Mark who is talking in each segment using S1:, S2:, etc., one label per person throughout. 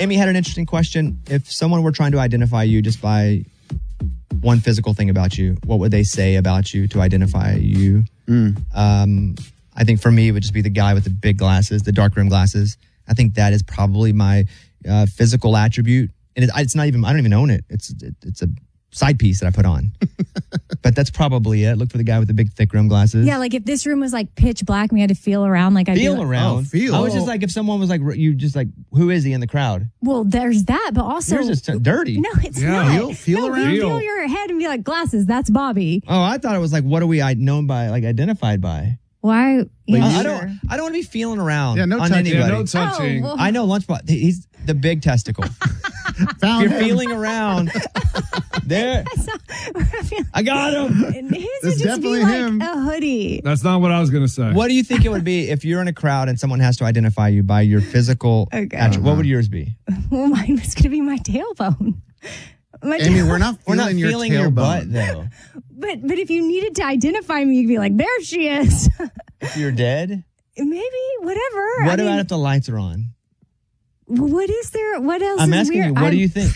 S1: Amy had an interesting question. If someone were trying to identify you just by one physical thing about you, what would they say about you to identify you? I think for me, it would just be the guy with the big glasses, the dark rim glasses. I think that is probably my physical attribute. And it's not even, I don't even own it. It's a side piece that I put on. But that's probably it. Look for the guy with the big, thick rim glasses.
S2: Yeah, like if this room was like pitch black and we had to feel around, like I'd
S1: Feel
S2: be like,
S1: around.
S3: feel.
S1: I was just like, if someone was like, you just like, who is he in the crowd?
S2: well, there's that, but also
S1: Yours is dirty.
S2: no, it's
S3: Yeah.
S2: not.
S3: Feel
S2: no,
S3: around?
S2: Feel your head and be like, glasses. That's Bobby.
S1: Oh, I thought it was like, what are we known by, like identified by?
S2: Why? Yeah,
S1: I
S2: sure.
S1: don't want to be feeling around
S3: Yeah, no
S1: on
S3: touching.
S1: anybody.
S4: Yeah, no touching.
S2: Oh, well.
S1: I know Lunchbox. He's the big testicle.
S3: Found
S1: If you're
S3: him.
S1: feeling around, there, I got him.
S2: And his
S3: That's
S2: would just be
S3: definitely
S2: like
S3: him.
S2: a hoodie.
S4: That's not what I was going to say.
S1: What do you think it would be if you're in a crowd and someone has to identify you by your physical
S2: Okay.
S1: attribute? What would yours be?
S2: Well, mine was going to be my tailbone. My
S3: Amy,
S2: tail-
S3: we're not
S1: We're
S3: feeling
S1: not feeling your butt
S3: tailbone.
S1: though.
S2: But if you needed to identify me, you'd be like, there she is.
S1: If you're dead,
S2: Maybe, whatever.
S1: what about if the lights are on?
S2: What is there? What else
S1: I'm
S2: is
S1: asking
S2: weird?
S1: you. What do you think?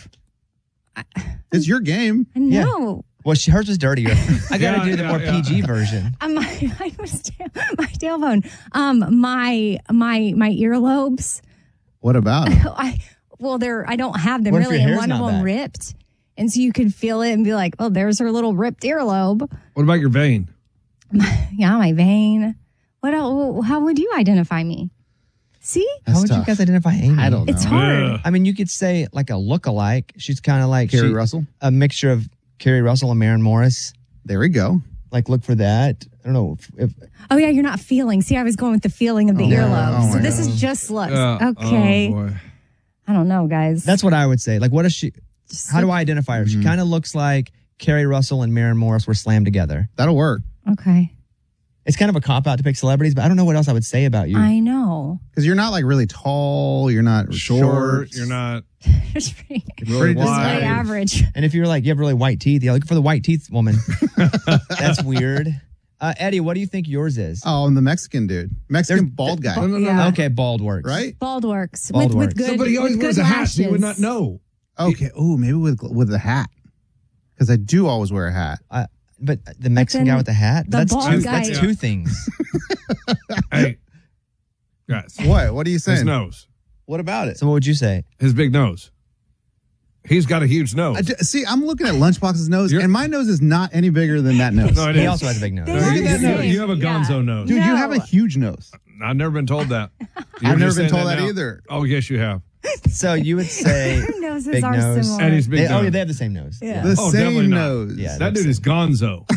S3: It's your game.
S2: No.
S1: Well, hers was dirtier. I got to
S4: Yeah,
S1: do the
S4: yeah,
S1: more
S4: yeah.
S1: PG version.
S2: My tailbone. My earlobes.
S3: What about him?
S2: I don't have them
S1: What if
S2: really,
S1: your
S2: and
S1: hair's
S2: one of
S1: not
S2: them
S1: back?
S2: ripped, and so you could feel it and be like, oh, there's her little ripped earlobe.
S4: What about your vein?
S2: Yeah, my vein. What else? How would you identify me? See,
S1: How would
S3: tough.
S1: you guys identify Amy?
S3: I don't know.
S2: it's hard.
S4: Ugh.
S1: I mean, you could say like a look-alike. She's kind of like
S3: Carrie Russell?
S1: a mixture of Carrie Russell and Maren Morris.
S3: There we go.
S1: Like, look for that. I don't know if
S2: Oh yeah, you're not feeling. See, I was going with the feeling of the earlobe.
S3: Oh,
S2: so
S3: my
S2: this is
S3: gosh.
S2: just looks.
S4: Yeah.
S2: Okay.
S4: Oh, boy.
S2: I don't know, guys.
S1: that's what I would say. Like, what is she?
S2: Just
S1: How do I identify her? She kind of looks like Carrie Russell and Maren Morris were slammed together.
S3: That'll work.
S2: okay.
S1: It's kind of a cop out to pick celebrities, but I don't know what else I would say about you.
S2: I know.
S3: Because you're not like really tall. You're not
S4: Short. You're not
S2: It's pretty,
S4: really
S3: Pretty
S4: wide.
S2: pretty average.
S1: And if you're like, you have really white teeth, yeah, look for the white teeth woman. That's weird. Eddie, what do you think yours is?
S3: Oh, I'm the Mexican dude. Mexican bald guy.
S4: No, no, no,
S2: Yeah.
S4: no.
S1: Okay, bald works.
S3: Right?
S2: Bald works.
S1: Bald
S2: with
S1: works.
S2: good.
S4: No, but he always
S2: with
S4: wears
S2: good
S4: a hat, so you would not
S2: lashes.
S4: know.
S3: Okay. Oh, maybe with the hat. Because I do always wear a hat.
S1: But the Mexican
S2: then
S1: guy with the hat,
S2: the
S1: that's
S2: bald
S1: two.
S2: guy-
S1: That's two things.
S4: Hey, guys,
S3: What are you saying?
S4: his nose,
S3: What about it?
S1: So what would you say?
S4: his big nose. He's got a huge nose.
S3: See, I'm looking at Lunchbox's nose,
S4: You're-
S3: and my nose is not any bigger than that nose.
S4: No, it
S1: He
S4: is.
S1: also has a big nose.
S2: They
S4: No,
S2: are
S4: you,
S2: the
S4: you-
S2: same.
S4: you have a Gonzo
S2: Yeah.
S4: nose.
S3: Dude, you
S2: No.
S3: have a huge nose.
S4: I've never been told that. You're
S3: I've never
S4: just
S3: been
S4: saying
S3: told that
S4: now.
S3: either.
S4: Oh, yes, you have.
S1: So you would say
S2: Their noses
S1: big
S2: are
S1: nose.
S2: similar.
S4: And he's big
S1: Oh,
S4: nose.
S1: yeah, they have the same nose.
S2: Yeah.
S3: The
S4: Oh, definitely
S3: same
S4: not.
S3: nose.
S1: Yeah.
S4: That dude is Gonzo.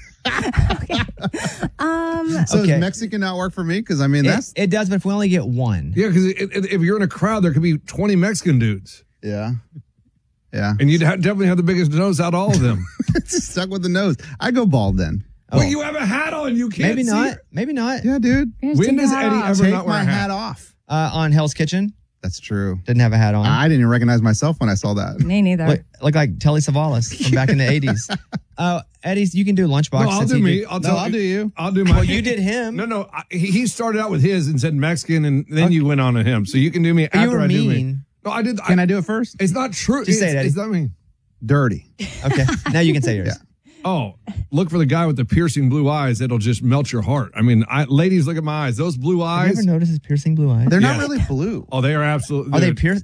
S3: So
S1: Okay.
S3: does Mexican not work for me? Because I mean, that's
S1: It does, but if we only get one.
S4: Yeah, because if you're in a crowd, there could be 20 Mexican dudes.
S3: yeah.
S4: And you'd definitely have the biggest nose out of all of them.
S3: Just stuck with the nose. I go bald then.
S4: Well, you have a hat on. You can't
S1: Maybe
S4: see
S1: not.
S4: it.
S1: Maybe not.
S3: Yeah, dude.
S2: Here's
S4: When
S2: the
S4: does
S2: hat
S4: Eddie
S2: off.
S4: ever
S3: Take
S4: not wear
S3: my
S4: a
S3: hat
S4: hat?
S3: off.
S1: On Hell's Kitchen,
S3: That's true.
S1: didn't have a hat on.
S3: I didn't even recognize myself when I saw that.
S2: Me neither.
S1: Look like Telly Savalas from back in the 80s. Eddie, you can do Lunchbox.
S4: No, I'll
S1: since
S4: do
S1: he
S4: me.
S1: did-
S3: I'll do you.
S4: I'll do my.
S1: Well, you did him.
S4: No. He started out with his and said Mexican, and then you went on to him. So you can do me
S1: You
S4: after
S1: were
S4: I do me.
S1: mean.
S4: No, I did.
S3: Can I do it first?
S4: It's not true.
S1: Just say it, Eddie.
S4: It's not mean.
S3: Dirty.
S1: Okay, now you can say yours.
S3: Yeah.
S4: Oh, look for the guy with the piercing blue eyes. That'll just melt your heart. I mean, ladies, look at my eyes. Those blue
S1: Have you
S4: eyes.
S1: ever noticed his piercing blue eyes?
S3: They're not
S4: Yeah.
S3: really blue.
S4: Oh, they are absolutely.
S1: Are they pierced?